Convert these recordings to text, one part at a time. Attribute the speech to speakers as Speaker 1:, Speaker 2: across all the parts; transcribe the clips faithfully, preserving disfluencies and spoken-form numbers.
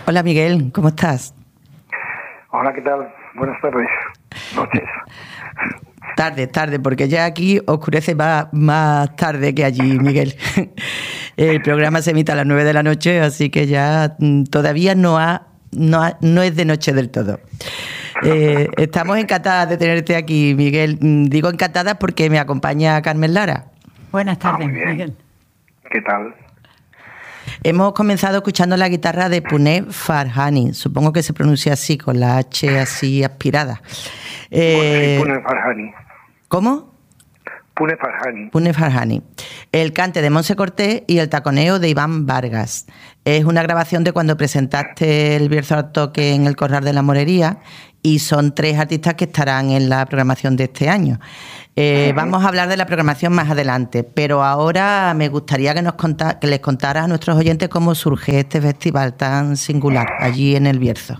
Speaker 1: Hola Miguel, ¿cómo estás?
Speaker 2: Hola, ¿qué tal? Buenas tardes, noches.
Speaker 1: Tarde, tarde, porque ya aquí oscurece más, más tarde que allí, Miguel. El programa se emite a las nueve de la noche, así que ya todavía no ha, no, ha, no es de noche del todo. Eh, estamos encantadas de tenerte aquí, Miguel. Digo encantadas porque me acompaña Carmen Lara.
Speaker 3: Buenas tardes,
Speaker 2: ah,
Speaker 3: Miguel.
Speaker 2: ¿Qué tal?
Speaker 1: Hemos comenzado escuchando la guitarra de Puneh Farhani, supongo que se pronuncia así, con la H así aspirada.
Speaker 2: Eh, bueno, sí, Puneh Farhani.
Speaker 1: ¿Cómo?
Speaker 2: Puneh Farhani.
Speaker 1: Puneh Farhani. El cante de Monse Cortés y el taconeo de Iván Vargas. Es una grabación de cuando presentaste el Bierzo al Toque en el Corral de la Morería y son tres artistas que estarán en la programación de este año. Eh, uh-huh. Vamos a hablar de la programación más adelante, pero ahora me gustaría que, nos conta- que les contaras a nuestros oyentes cómo surge este festival tan singular allí en el Bierzo.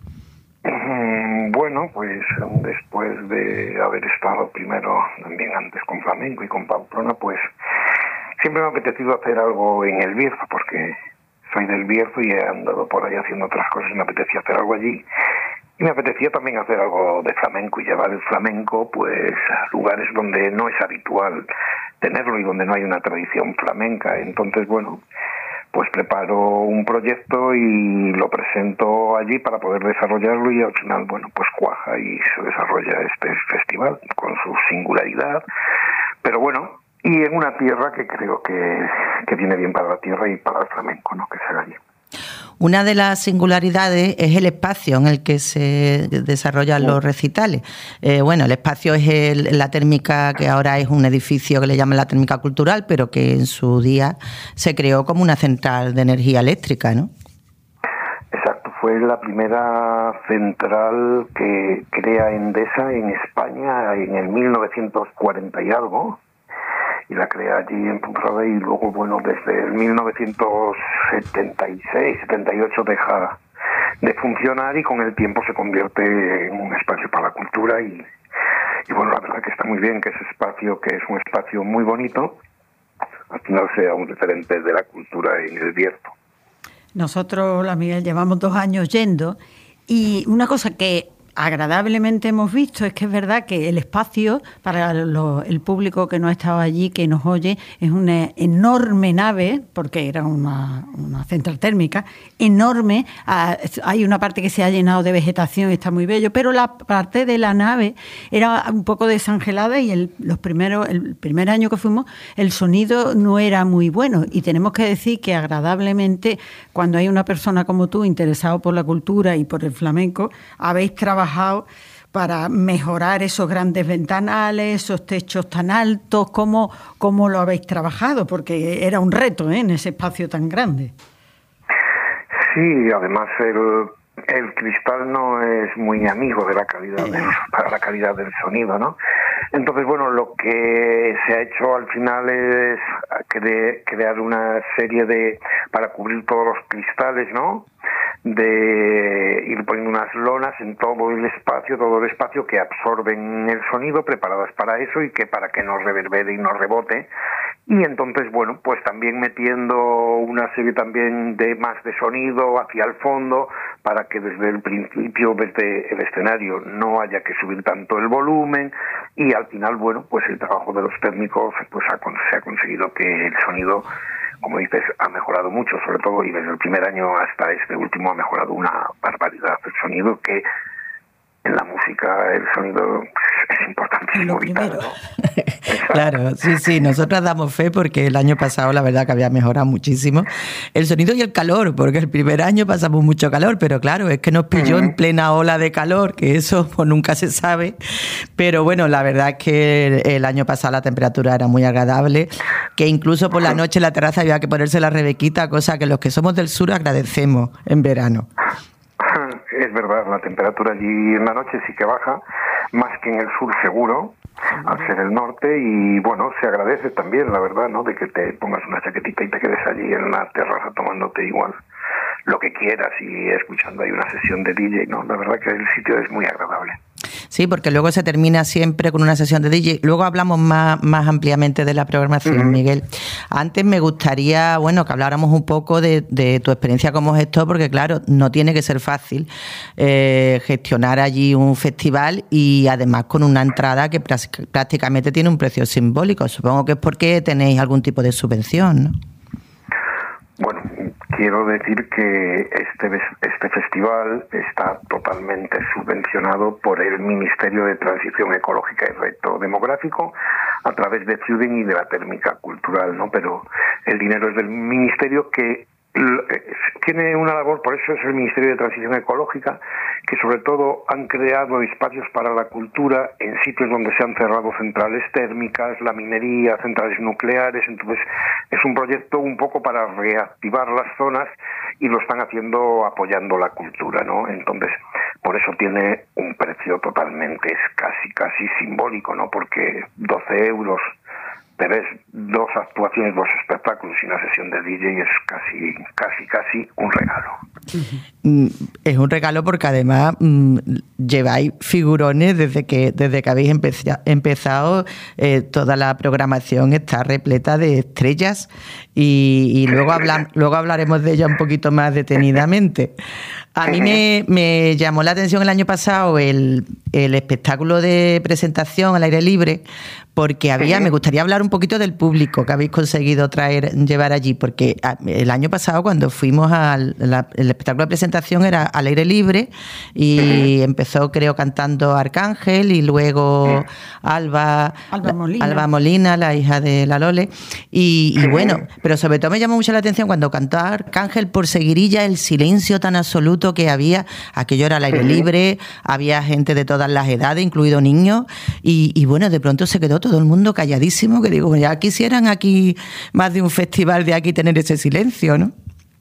Speaker 2: Bueno, pues después de haber estado primero también antes con flamenco y con Pamplona, pues siempre me ha apetecido hacer algo en el Bierzo, porque soy del Bierzo y he andado por ahí haciendo otras cosas y me apetecía hacer algo allí. Y me apetecía también hacer algo de flamenco y llevar el flamenco pues a lugares donde no es habitual tenerlo y donde no hay una tradición flamenca. Entonces, bueno, pues preparo un proyecto y lo presento allí para poder desarrollarlo y al final, bueno, pues cuaja y se desarrolla este festival con su singularidad. Pero bueno, y en una tierra que creo que, que viene bien para la tierra y para el flamenco, ¿no?, que se haga allí.
Speaker 1: Una de las singularidades es el espacio en el que se desarrollan los recitales. Eh, bueno, el espacio es el, la térmica, que ahora es un edificio que le llaman la térmica cultural, pero que en su día se creó como una central de energía eléctrica, ¿no?
Speaker 2: Exacto, fue la primera central que crea Endesa en España en el mil novecientos cuarenta y algo. Y la crea allí en Ponferrada y luego, bueno, desde el mil novecientos setenta y seis, setenta y ocho deja de funcionar y con el tiempo se convierte en un espacio para la cultura y, y bueno, la verdad que está muy bien que ese espacio, que es un espacio muy bonito, al final sea un referente de la cultura en el Bierzo.
Speaker 3: Nosotros, la Miguel, llevamos dos años yendo y una cosa que agradablemente hemos visto es que es verdad que el espacio para lo, el público que no ha estado allí, que nos oye, es una enorme nave, porque era una, una central térmica enorme. Hay una parte que se ha llenado de vegetación y está muy bello, pero la parte de la nave era un poco desangelada y el, los primeros, el primer año que fuimos el sonido no era muy bueno y tenemos que decir que agradablemente cuando hay una persona como tú interesado por la cultura y por el flamenco, habéis trabajado para mejorar esos grandes ventanales, esos techos tan altos. ¿Cómo, cómo lo habéis trabajado? Porque era un reto, ¿eh?, en ese espacio tan grande.
Speaker 2: Sí, además el, el cristal no es muy amigo de la calidad del, para la calidad del sonido, ¿no? Entonces, bueno, lo que se ha hecho al final es cre, crear una serie de, para cubrir todos los cristales, ¿no?, de ir poniendo unas lonas en todo el espacio, todo el espacio que absorben el sonido, preparadas para eso y que para que no reverbere y no rebote. Y entonces, bueno, pues también metiendo una serie también de más de sonido hacia el fondo para que desde el principio, desde el escenario, no haya que subir tanto el volumen y al final, bueno, pues el trabajo de los técnicos pues ha, se ha conseguido que el sonido, como dices, ha mejorado mucho, sobre todo, y desde el primer año hasta este último ha mejorado una barbaridad el sonido, que en la música el sonido es importantísimo, vital, ¿no?
Speaker 1: Claro, sí, sí, nosotros damos fe porque el año pasado la verdad que había mejorado muchísimo el sonido y el calor, porque el primer año pasamos mucho calor, pero claro, es que nos pilló uh-huh. en plena ola de calor, que eso pues nunca se sabe, pero bueno, la verdad es que el, el año pasado la temperatura era muy agradable, que incluso por la noche en la terraza había que ponerse la rebequita, cosa que los que somos del sur agradecemos en verano.
Speaker 2: Es verdad, la temperatura allí en la noche sí que baja, más que en el sur seguro, al ser el norte, y bueno, se agradece también, la verdad, ¿no?, de que te pongas una chaquetita y te quedes allí en la terraza tomándote igual lo que quieras y escuchando ahí una sesión de D J, ¿no? La verdad que el sitio es muy agradable.
Speaker 1: Sí, porque luego se termina siempre con una sesión de D J. Luego hablamos más, más ampliamente de la programación, uh-huh. Miguel. Antes me gustaría, bueno, que habláramos un poco de, de tu experiencia como gestor, porque claro, no tiene que ser fácil eh, gestionar allí un festival y además con una entrada que prácticamente tiene un precio simbólico. Supongo que es porque tenéis algún tipo de subvención, ¿no?
Speaker 2: Bueno, quiero decir que este este festival está totalmente subvencionado por el Ministerio de Transición Ecológica y Reto Demográfico a través de Ciuden y de la Térmica Cultural, ¿no? Pero el dinero es del Ministerio, que tiene una labor, por eso es el Ministerio de Transición Ecológica, que sobre todo han creado espacios para la cultura en sitios donde se han cerrado centrales térmicas, la minería, centrales nucleares. Entonces es un proyecto un poco para reactivar las zonas y lo están haciendo apoyando la cultura, ¿no? Entonces por eso tiene un precio totalmente, es casi casi simbólico, ¿no? Porque doce euros tenés dos actuaciones, dos espectáculos y una sesión de D J, es casi, casi, casi un regalo.
Speaker 1: Es un regalo porque además mmm, lleváis figurones desde que desde que habéis empeza, empezado. Eh, toda la programación está repleta de estrellas y, y luego, habla, luego hablaremos de ella un poquito más detenidamente. A mí me, me llamó la atención el año pasado el, el espectáculo de presentación al aire libre, porque había, me gustaría hablar un poquito del público que habéis conseguido traer, llevar allí, porque el año pasado cuando fuimos al la, el espectáculo de presentación era al aire libre y empezó, creo, cantando Arcángel y luego Alba,
Speaker 3: Alba Molina,
Speaker 1: Alba Molina, la hija de la Lole, y, y bueno, pero sobre todo me llamó mucho la atención cuando cantó Arcángel por Seguirilla, el silencio tan absoluto que había. Aquello era al aire libre, había gente de todas las edades, incluido niños, y, y bueno, de pronto se quedó todo el mundo calladísimo, que digo, ya quisieran aquí más de un festival de aquí tener ese silencio, ¿no?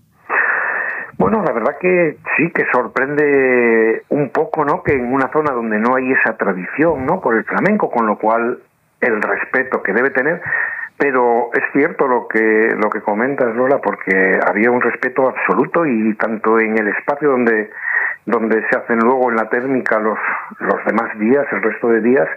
Speaker 2: Bueno, la verdad que sí, que sorprende un poco, ¿no? Que en una zona donde no hay esa tradición, ¿no? Por el flamenco, con lo cual el respeto que debe tener. Pero es cierto lo que lo que comentas, Lola, porque había un respeto absoluto, y tanto en el espacio donde donde se hacen luego en la térmica los los demás días, el resto de días,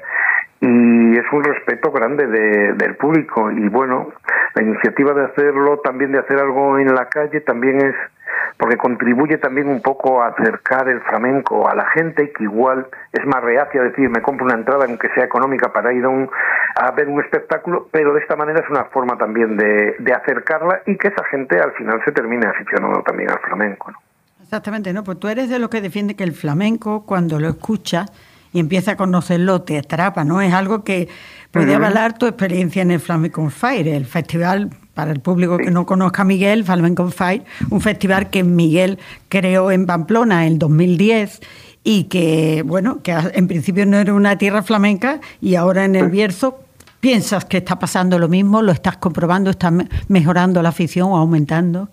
Speaker 2: y es un respeto grande de, del público. Y bueno, la iniciativa de hacerlo, también de hacer algo en la calle, también es porque contribuye también un poco a acercar el flamenco a la gente, que igual es más reacia a decir, me compro una entrada aunque sea económica para ir a, un, a ver un espectáculo, pero de esta manera es una forma también de, de acercarla y que esa gente al final se termine aficionando también al flamenco, ¿no?
Speaker 3: Exactamente, ¿no? Pues tú eres de los que defiende que el flamenco, cuando lo escuchas y empiezas a conocerlo, te atrapa, ¿no? Es algo que puede avalar tu experiencia en el Flamenco on Fire, el festival, para el público que no conozca a Miguel, Flamenco on Fire, un festival que Miguel creó en Pamplona en dos mil diez y que, bueno, que en principio no era una tierra flamenca y ahora en el Bierzo piensas que está pasando lo mismo, lo estás comprobando, estás mejorando la afición o aumentando.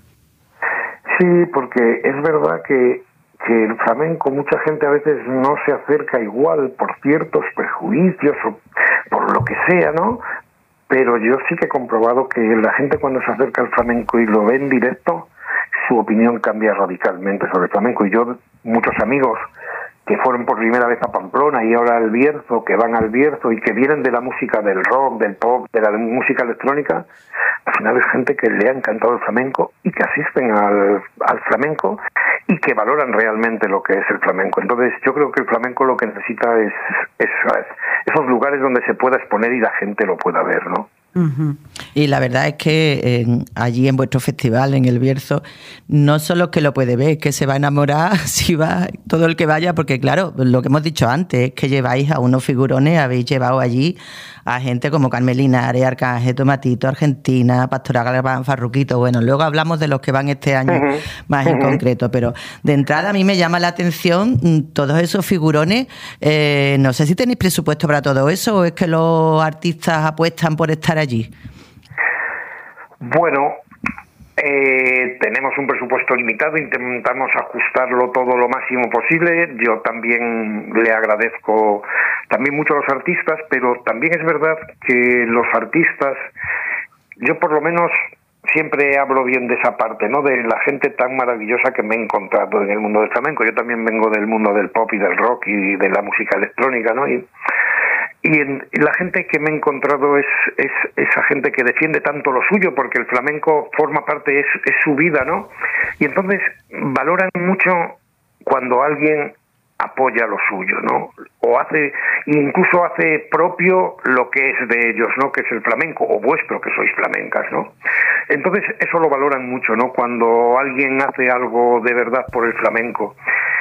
Speaker 2: Sí, porque es verdad que que el flamenco, mucha gente a veces no se acerca igual por ciertos prejuicios o por lo que sea, ¿no? Pero yo sí que he comprobado que la gente cuando se acerca al flamenco y lo ve en directo, su opinión cambia radicalmente sobre el flamenco. Y yo, muchos amigos que fueron por primera vez a Pamplona y ahora al Bierzo, que van al Bierzo y que vienen de la música del rock, del pop, de la música electrónica, al final es gente que le ha encantado el flamenco y que asisten al, al flamenco y que valoran realmente lo que es el flamenco. Entonces yo creo que el flamenco lo que necesita es, es, es esos lugares donde se pueda exponer y la gente lo pueda ver, ¿no?
Speaker 1: Uh-huh. Y la verdad es que en, allí en vuestro festival, en el Bierzo, no solo que lo puede ver, es que se va a enamorar si va todo el que vaya, porque claro, lo que hemos dicho antes es que lleváis a unos figurones, habéis llevado allí a gente como Carmen Linares, Arcángel, Tomatito, Argentina, Pastora Galván, Farruquito. Bueno, luego hablamos de los que van este año uh-huh. más uh-huh. en concreto, pero de entrada a mí me llama la atención todos esos figurones. Eh, no sé si tenéis presupuesto para todo eso o es que los artistas apuestan por estar allí.
Speaker 2: Bueno, eh, tenemos un presupuesto limitado, intentamos ajustarlo todo lo máximo posible. Yo también le agradezco también mucho a los artistas, pero también es verdad que los artistas, yo por lo menos siempre hablo bien de esa parte, ¿no? De la gente tan maravillosa que me he encontrado en el mundo del flamenco. Yo también vengo del mundo del pop y del rock y de la música electrónica, ¿no? Y, y, en, y la gente que me he encontrado es, es esa gente que defiende tanto lo suyo, porque el flamenco forma parte, es, es su vida, ¿no? Y entonces valoran mucho cuando alguien apoya lo suyo, ¿no? O hace, incluso hace propio lo que es de ellos, ¿no? Que es el flamenco, o vuestro, que sois flamencas, ¿no? Entonces eso lo valoran mucho, ¿no? Cuando alguien hace algo de verdad por el flamenco.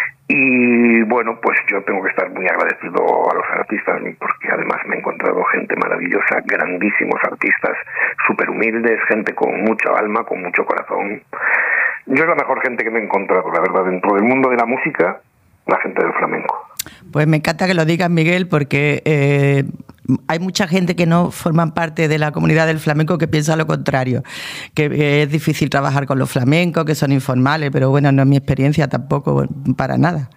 Speaker 2: Y bueno, pues yo tengo que estar muy agradecido a los artistas, porque además me he encontrado gente maravillosa, grandísimos artistas, súper humildes, gente con mucha alma, con mucho corazón. Yo es la mejor gente que me he encontrado, la verdad, dentro del mundo de la música, la gente del flamenco.
Speaker 1: Pues me encanta que lo digas, Miguel, porque eh, hay mucha gente que no forman parte de la comunidad del flamenco que piensa lo contrario, que, que es difícil trabajar con los flamencos, que son informales, pero bueno, no es mi experiencia tampoco, para nada.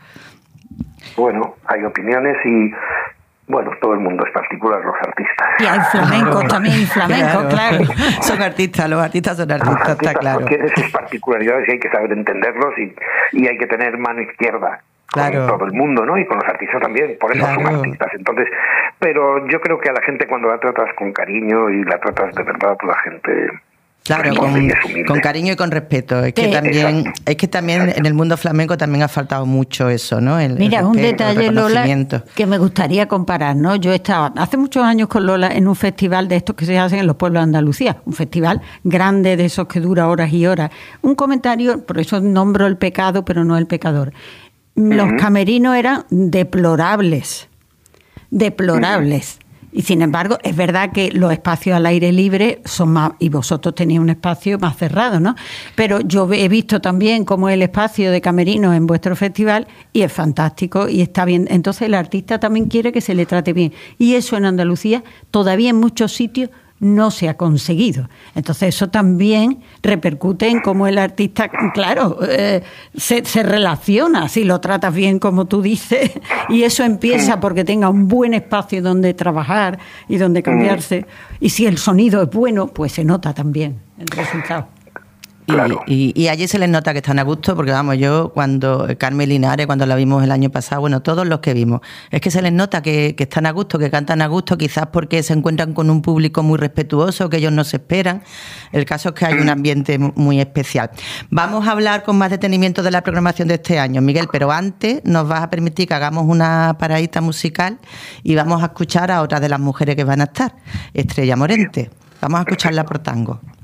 Speaker 2: Bueno, hay opiniones y bueno, todo el mundo es particular, los artistas.
Speaker 3: Y hay flamenco también, flamenco, claro. claro.
Speaker 1: Son artistas, los artistas son artistas,
Speaker 2: los artistas
Speaker 1: está claro.
Speaker 2: Tienen sus particularidades y hay que saber entenderlos y, y hay que tener mano izquierda. Claro. Con todo el mundo, ¿no? Y con los artistas también, por eso claro. son artistas. Entonces, pero yo creo que a la gente cuando la tratas con cariño y la tratas de verdad, la gente...
Speaker 1: Claro, con, con cariño y con respeto. Es que sí, también, exacto. es que también exacto. en el mundo flamenco también ha faltado mucho eso, ¿no? El,
Speaker 3: Mira,
Speaker 1: el
Speaker 3: respeto, un detalle, Lola, que me gustaría comparar, ¿no? Yo estaba hace muchos años con Lola en un festival de estos que se hacen en los pueblos de Andalucía, un festival grande de esos que dura horas y horas. Un comentario, por eso nombro el pecado, pero no el pecador. Los uh-huh. camerinos eran deplorables, deplorables. Uh-huh. Y sin embargo, es verdad que los espacios al aire libre son más, y vosotros tenéis un espacio más cerrado, ¿no? Pero yo he visto también cómo es el espacio de camerinos en vuestro festival y es fantástico y está bien. Entonces el artista también quiere que se le trate bien. Y eso en Andalucía todavía en muchos sitios no se ha conseguido. Entonces eso también repercute en cómo el artista, claro, eh, se, se relaciona, si lo tratas bien como tú dices, y eso empieza porque tenga un buen espacio donde trabajar y donde cambiarse, y si el sonido es bueno, pues se nota también el resultado.
Speaker 1: Claro. Y, y, y allí se les nota que están a gusto, porque vamos, yo cuando Carmen Linares, cuando la vimos el año pasado, bueno, todos los que vimos, es que se les nota que, que están a gusto, que cantan a gusto, quizás porque se encuentran con un público muy respetuoso, que ellos no se esperan. El caso es que hay un ambiente muy especial. Vamos a hablar con más detenimiento de la programación de este año, Miguel, pero antes nos vas a permitir que hagamos una paradita musical y vamos a escuchar a otra de las mujeres que van a estar, Estrella Morente. Vamos a escucharla por tango.